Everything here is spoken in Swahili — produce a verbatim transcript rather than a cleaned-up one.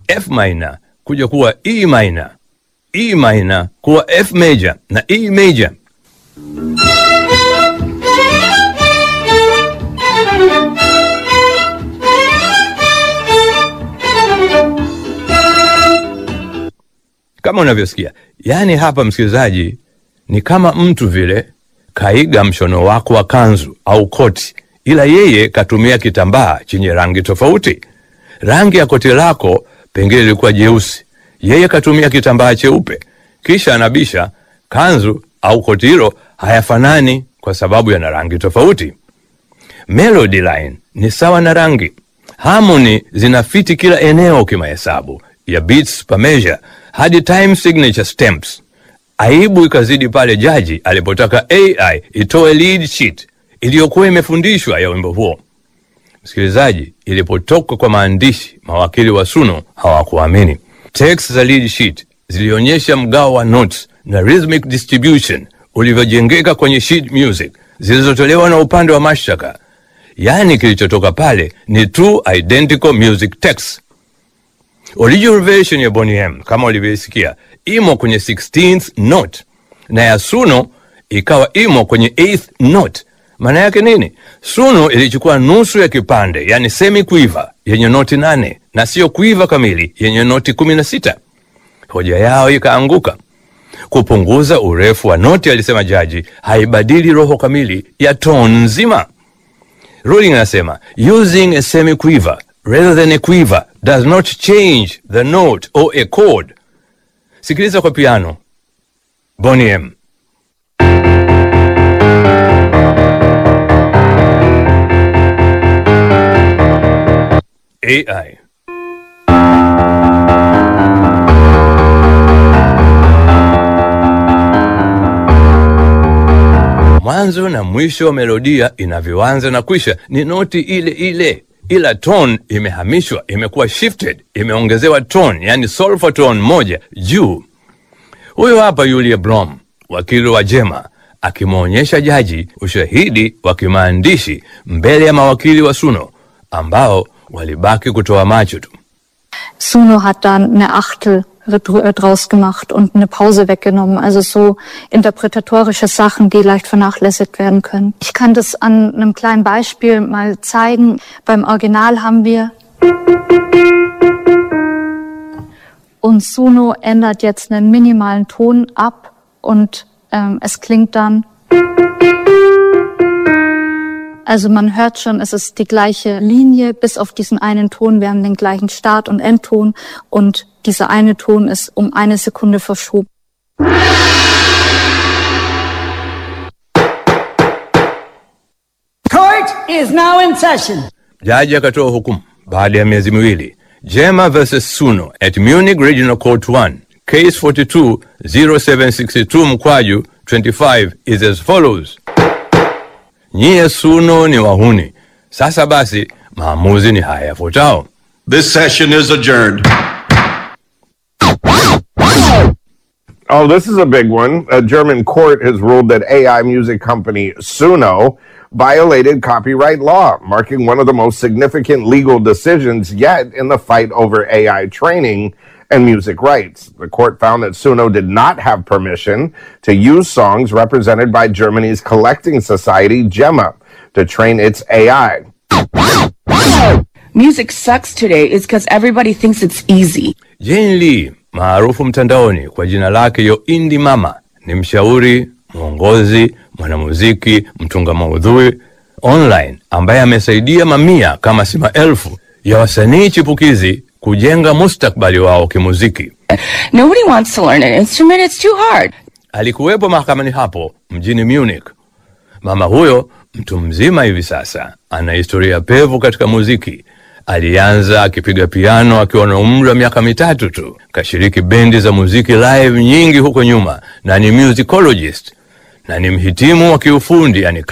F minor kuja kuwa E minor, E minor kuwa F major na E major. Kama unavyosikia, yani hapa msikilizaji, ni kama mtu vile kaiga mshono wako wa kanzu au koti, ila yeye katumia kitambaa chenye rangi tofauti. Rangi ya koti lako pengine ilikuwa jeusi, yeye katumia kitambaa cheupe, kisha anabisha kanzu au koti hilo hayafanani kwa sababu yana rangi tofauti. Melody line ni sawa na rangi. Harmony zinafiti kila eneo kimahesabu, ya beats per measure hadi time signature stamps. Aibu ikazidi pale jaji alipotaka A I itoe lead sheet iliyokuwa imefundishwa ya wimbo huo. Msikilizaji, ilipotoka kwa maandishi, mawakili wa Suno hawakuamini. Text za lead sheet zilionyesha mgao wa notes na rhythmic distribution ulivyojengeka kwenye sheet music zilizotolewa na upande wa mashtaka. Yani kilichotoka pale ni two identical music texts. Original version ya Boney M, kama ulivyosikia, imo kwenye sixteenth note, na ya Suno ikawa imo kwenye eighth note. Maana yake nini? Suno ilichukua nusu ya kipande, yani semi quiver yenye noti nane, na sio quiver kamili yenye noti kumi na sita. Hoja yao ikaanguka. Kupunguza urefu wa noti, alisema jaji, haibadili roho kamili ya tone nzima. Ruling anasema, using a semi quiver rather than a quiver does not change the note or a chord. Sikiliza kwa piano, Boney M. A I. Mwanzo na mwisho wa melodia inavyoanza na kuisha ni noti ile ile, ila tone imehamishwa, imekuwa shifted, imeongezewa tone, yani solfa tone moja juu. Huyo hapa Yulia Blom, wakili wa Jema, akimwonyesha jaji ushahidi wa kimaandishi mbele ya mawakili wa Suno ambao walibaki kutoa macho tu. Suno hat dann eine Achtel draus gemacht und eine Pause weggenommen. Also so interpretatorische Sachen, die leicht vernachlässigt werden können. Ich kann das an einem kleinen Beispiel mal zeigen. Beim Original haben wir und Suno ändert jetzt einen minimalen Ton ab und ähm, es klingt dann. Also man hört schon, es ist die gleiche Linie, bis auf diesen einen Ton. Wir haben den gleichen Start- und Endton und dieser eine Ton ist um eine Sekunde verschoben. Court is now in session. Jaji akatoa hukumu baada ya miezi miwili. Jema versus Suno at Munich Regional Court one, case forty-two oh seven sixty-two mkwaju twenty-five is as follows. Nyie Suno ni wahuni. Sasa basi, maamuzi ni haya yafuatayo. This session is adjourned. Oh, this is a big one. A German court has ruled that A I music company Suno violated copyright law, marking one of the most significant legal decisions yet in the fight over A I training and music rights. The court found that Suno did not have permission to use songs represented by Germany's collecting society, Gemma, to train its A I. Music sucks today is because everybody thinks it's easy. Jane Lee, maarufu mtandaoni kwa jina lake Yo Indie Mama, ni mshauri, mwongozi, mwanamuziki, mtunga maudhui online ambaye amesaidia mamia kama si maelfu ya wasanii chipukizi kujenga mustakbali wao kimuziki. Nobody wants to learn an instrument, it's too hard. Alikuwepo mahakamani hapo mjini Munich. Mama huyo mtu mzima hivi sasa ana historia pevu katika muziki. Alianza akipiga piano akiwa na umri wa miaka mitatu tu. Kashiriki bendi za muziki live nyingi huko nyuma na ni musicologist na ni mhitimu wa kiufundi, yani